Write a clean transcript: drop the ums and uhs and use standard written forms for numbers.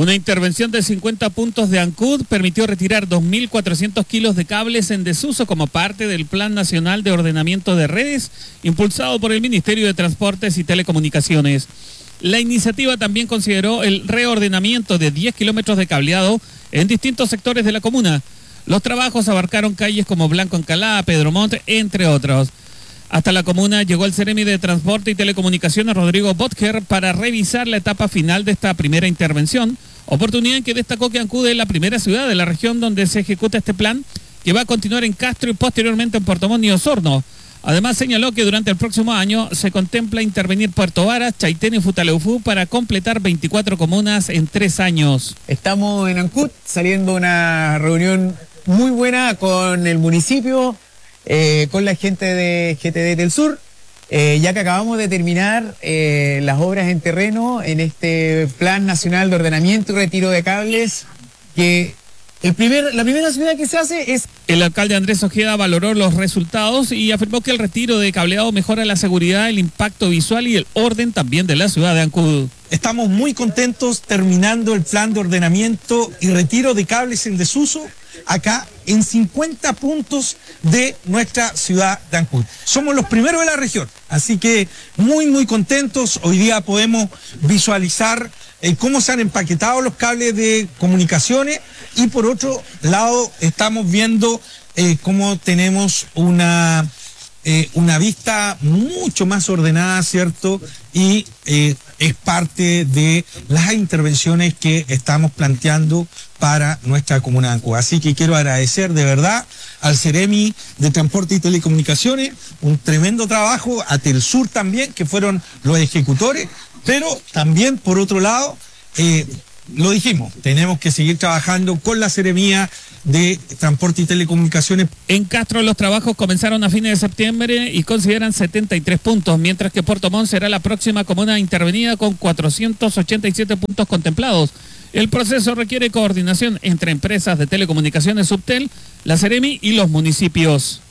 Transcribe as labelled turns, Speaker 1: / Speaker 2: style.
Speaker 1: Una intervención de 50 puntos de ANCUD permitió retirar 2.400 kilos de cables en desuso como parte del Plan Nacional de Ordenamiento de Redes, impulsado por el Ministerio de Transportes y Telecomunicaciones. La iniciativa también consideró el reordenamiento de 10 kilómetros de cableado en distintos sectores de la comuna. Los trabajos abarcaron calles como Blanco Encalada, Pedro Montt, entre otros. Hasta la comuna llegó el Seremi de Transporte y Telecomunicaciones, Rodrigo Botker, para revisar la etapa final de esta primera intervención, oportunidad en que destacó que Ancud es la primera ciudad de la región donde se ejecuta este plan, que va a continuar en Castro y posteriormente en Puerto Montt y Osorno. Además señaló que durante el próximo año se contempla intervenir Puerto Varas, Chaitén y Futaleufú para completar 24 comunas en 3 años.
Speaker 2: Estamos en Ancud, saliendo una reunión muy buena con el municipio, con la gente de GTD del Sur, ya que acabamos de terminar las obras en terreno en este Plan Nacional de Ordenamiento y Retiro de Cables, que la primera ciudad que se hace es...
Speaker 1: El alcalde Andrés Ojeda valoró los resultados y afirmó que el retiro de cableado mejora la seguridad, el impacto visual y el orden también de la ciudad de Ancud.
Speaker 3: Estamos muy contentos terminando el plan de ordenamiento y retiro de cables en desuso acá en 50 puntos de nuestra ciudad de Ancud. Somos los primeros de la región, así que muy contentos. Hoy día podemos visualizar cómo se han empaquetado los cables de comunicaciones y por otro lado estamos viendo cómo tenemos una vista mucho más ordenada, ¿cierto? Y es parte de las intervenciones que estamos planteando para nuestra comuna de Ancud. Así que quiero agradecer de verdad al Seremi de Transporte y Telecomunicaciones, un tremendo trabajo, a Telsur también, que fueron los ejecutores, pero también por otro lado, lo dijimos, tenemos que seguir trabajando con la Seremía de Transporte y Telecomunicaciones.
Speaker 1: En Castro los trabajos comenzaron a fines de septiembre y consideran 73 puntos, mientras que Puerto Montt será la próxima comuna intervenida con 487 puntos contemplados. El proceso requiere coordinación entre empresas de telecomunicaciones Subtel, la Seremi y los municipios.